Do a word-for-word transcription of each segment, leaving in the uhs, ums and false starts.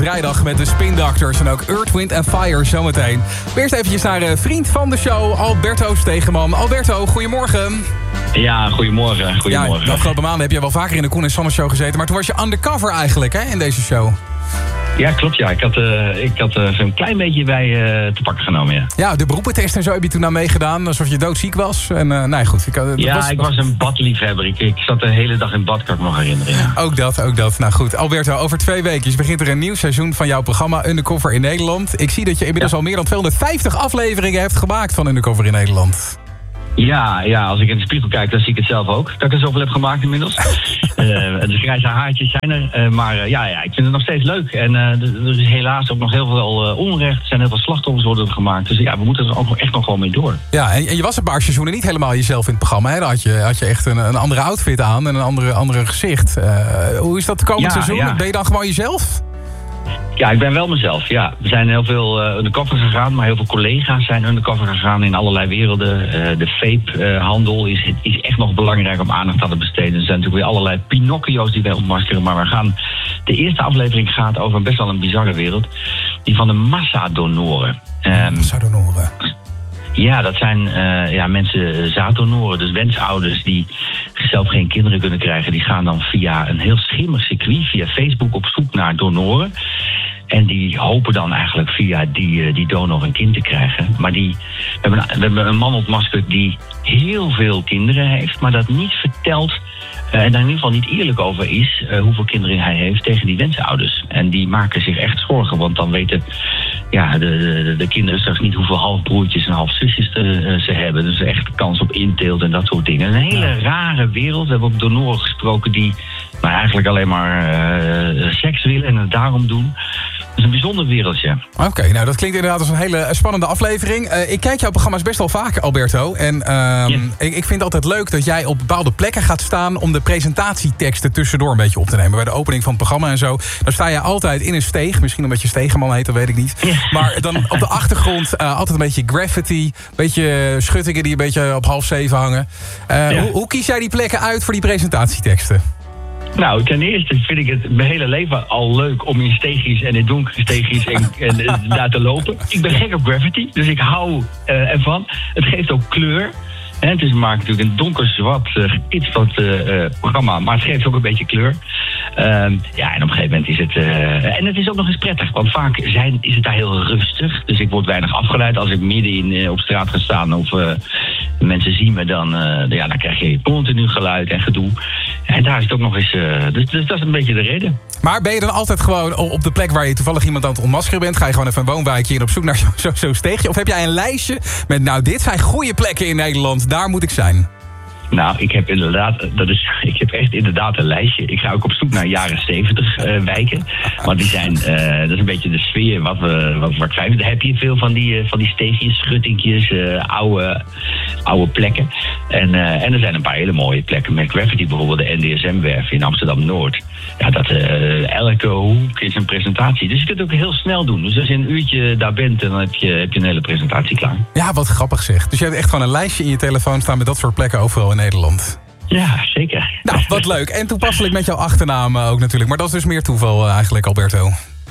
vrijdag met de Spin Doctors en ook Earth, Wind and Fire zometeen. Eerst eventjes naar uh, vriend van de show, Alberto Stegeman. Alberto, goedemorgen. Ja, goedemorgen. goedemorgen. Ja, de afgelopen maanden heb je wel vaker in de Koen en Sander show gezeten, maar toen was je undercover eigenlijk, hè, in deze show. Ja, klopt. Ja. Ik had, uh, ik had uh, een klein beetje bij uh, te pakken genomen, ja. Ja, de beroepentest en zo heb je toen aan meegedaan, alsof je doodziek was. En uh, nee, goed. Ik, uh, ja, was... ik was een badliefhebber. Ik, ik zat de hele dag in bad, kan ik me nog herinneren. Ja. Ook dat, ook dat. Nou goed, Alberto, over twee weken begint er een nieuw seizoen van jouw programma Undercover in Nederland. Ik zie dat je inmiddels ja. al meer dan tweehonderdvijftig afleveringen hebt gemaakt van Undercover in Nederland. Ja, ja, als ik in de spiegel kijk, dan zie ik het zelf ook. Dat ik er zoveel heb gemaakt inmiddels. uh, de grijze haartjes zijn er. Uh, maar uh, ja, ja, ik vind het nog steeds leuk. En uh, er is helaas ook nog heel veel uh, onrecht. Er zijn heel veel slachtoffers worden gemaakt. Dus ja, we moeten er ook echt nog gewoon mee door. Ja, en, en je was een paar seizoenen niet helemaal jezelf in het programma. Hè? Dan had je, had je echt een, een andere outfit aan en een andere, andere gezicht. Uh, hoe is dat de komende ja, seizoen? Ja. Ben je dan gewoon jezelf? Ja, ik ben wel mezelf, ja. We zijn heel veel uh, undercover gegaan, maar heel veel collega's zijn undercover gegaan in allerlei werelden. Uh, de vape-handel uh, is, is echt nog belangrijk om aandacht aan te besteden. Er zijn natuurlijk weer allerlei Pinocchio's die wij ontmaskeren, maar we gaan... De eerste aflevering gaat over best wel een bizarre wereld. Die van de massadonoren. Um, massadonoren. Ja, dat zijn uh, ja, mensen, zaaddonoren, dus wensouders die zelf geen kinderen kunnen krijgen. Die gaan dan via een heel schimmig circuit, via Facebook, op zoek naar donoren. En die hopen dan eigenlijk via die, die donor een kind te krijgen. Maar die, we, hebben een, we hebben een man ontmaskerd die heel veel kinderen heeft, maar dat niet vertelt... Uh, en daar in ieder geval niet eerlijk over is uh, hoeveel kinderen hij heeft tegen die wensouders. En die maken zich echt zorgen, want dan weten ja, de, de, de kinderen straks niet hoeveel halfbroertjes en halfzusjes uh, ze hebben. Dus echt kans op inteelt en dat soort dingen. Een hele ja. rare wereld. We hebben ook donoren gesproken die nou, eigenlijk alleen maar uh, seks willen en het daarom doen. Dat is een bijzonder wereldje. Oké, okay, nou dat klinkt inderdaad als een hele spannende aflevering. Uh, ik kijk jouw programma's best wel vaak, Alberto. En uh, yeah. ik, ik vind het altijd leuk dat jij op bepaalde plekken gaat staan om de presentatieteksten tussendoor een beetje op te nemen. Bij de opening van het programma en zo. Dan sta je altijd in een steeg. Misschien omdat je Stegeman heet, dat weet ik niet. Yeah. Maar dan op de achtergrond uh, altijd een beetje graffiti. Een beetje schuttingen die een beetje op half zeven hangen. Uh, yeah. hoe, hoe kies jij die plekken uit voor die presentatieteksten? Nou, ten eerste vind ik het mijn hele leven al leuk om in steegjes en in donkere steegjes en, en, en daar te lopen. Ik ben gek op graffiti, dus ik hou uh, ervan. Het geeft ook kleur. En het is maakt natuurlijk een donkerzwart uh, gekitst uh, programma, maar het geeft ook een beetje kleur. Uh, ja, en op een gegeven moment is het... Uh, en het is ook nog eens prettig, want vaak zijn, is het daar heel rustig. Dus ik word weinig afgeleid als ik midden in, uh, op straat ga staan of uh, mensen zien me, dan, uh, ja, dan krijg je continu geluid en gedoe. En daar is het ook nog eens... Uh, dus, dus dat is een beetje de reden. Maar ben je dan altijd gewoon op de plek waar je toevallig iemand aan het ontmaskeren bent? Ga je gewoon even een woonwijkje in op zoek naar zo'n zo, zo steegje? Of heb jij een lijstje met, nou, dit zijn goede plekken in Nederland, daar moet ik zijn? Nou, ik heb inderdaad, dat is, ik heb echt inderdaad een lijstje. Ik ga ook op zoek naar jaren zeventig uh, wijken. Want die zijn, uh, dat is een beetje de sfeer wat we, wat, wat krijgen. Daar heb je veel van die, uh, van die steegjes, schuttingjes, uh, oude, oude plekken. En, uh, en er zijn een paar hele mooie plekken met graffiti. Bijvoorbeeld de N D S M-werf in Amsterdam-Noord. Ja, dat uh, elke hoek is een presentatie. Dus je kunt het ook heel snel doen. Dus als je een uurtje daar bent, dan heb je, heb je een hele presentatie klaar. Ja, wat grappig zeg. Dus je hebt echt gewoon een lijstje in je telefoon staan met dat soort plekken overal in Nederland. Ja, zeker. Nou, wat leuk. En toepasselijk met jouw achternaam ook natuurlijk. Maar dat is dus meer toeval eigenlijk, Alberto.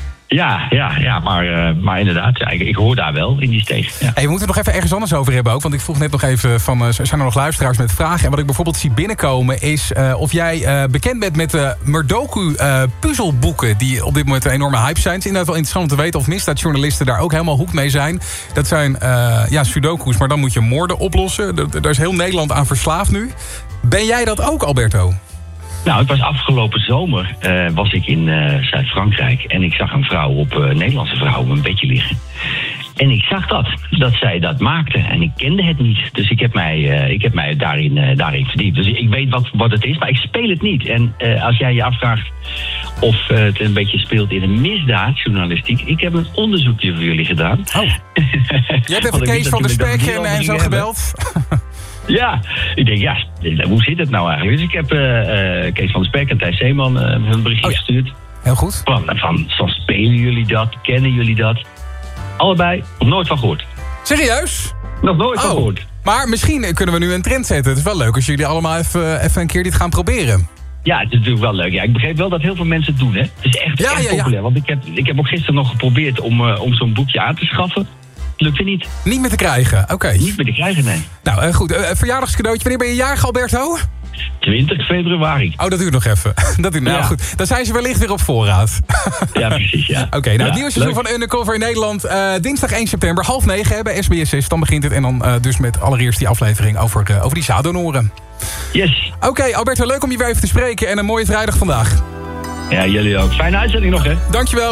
Ja, ja, ja, maar, uh, maar inderdaad, ja, ik, ik hoor daar wel in die steeg. Ja. Hey, we moeten het nog even ergens anders over hebben ook. Want ik vroeg net nog even van, uh, zijn er nog luisteraars met vragen? En wat ik bijvoorbeeld zie binnenkomen is uh, of jij uh, bekend bent met de Murdoku uh, puzzelboeken die op dit moment een enorme hype zijn. Het is inderdaad wel interessant om te weten of misdaadjournalisten daar ook helemaal hoek mee zijn. Dat zijn uh, ja, sudoku's, maar dan moet je moorden oplossen. Daar is heel Nederland aan verslaafd nu. Ben jij dat ook, Alberto? Nou, ik was afgelopen zomer uh, was ik in uh, Zuid-Frankrijk en ik zag een vrouw op, uh, Nederlandse vrouw op een bedje liggen. En ik zag dat, dat zij dat maakte en ik kende het niet. Dus ik heb mij, uh, ik heb mij daarin, uh, daarin verdiept. Dus ik weet wat, wat het is, maar ik speel het niet. En uh, als jij je afvraagt of uh, het een beetje speelt in een misdaadjournalistiek, ik heb een onderzoekje voor jullie gedaan. Oh. Je hebt even Kees van der Spek en, en zo gebeld. Ja, ik denk, ja, hoe zit het nou eigenlijk? Dus ik heb uh, uh, Kees van der Spek en Thijs Zeeman uh, een berichtje oh, gestuurd. Heel goed. Van, van, van spelen jullie dat? Kennen jullie dat? Allebei, nog nooit van gehoord. Serieus? Nog nooit oh, van gehoord. Maar misschien kunnen we nu een trend zetten. Het is wel leuk als jullie allemaal even, even een keer dit gaan proberen. Ja, het is natuurlijk wel leuk. Ja, ik begreep wel dat heel veel mensen het doen, hè. Het is echt, ja, echt ja, populair. Ja. Want ik heb, ik heb ook gisteren nog geprobeerd om, uh, om zo'n boekje aan te schaffen. Lukte niet. Niet meer te krijgen, oké. Okay. Niet meer te krijgen, nee. Nou, uh, goed. Uh, verjaardagscadeautje. Wanneer ben je jarig, Alberto? twintig februari. Oh, dat duurt nog even. Dat duurt, nou ja. Goed. Dan zijn ze wellicht weer op voorraad. Ja, precies, ja. Oké, okay, nou, ja, het nieuwe seizoen van Undercover in Nederland. Uh, dinsdag één september, half negen hè, bij S B S zes. Dan begint het. En dan uh, dus met allereerst die aflevering over, uh, over die zaaddonoren. Yes. Oké, okay, Alberto, leuk om je weer even te spreken. En een mooie vrijdag vandaag. Ja, jullie ook. Fijne uitzending nog, hè. Dankjewel.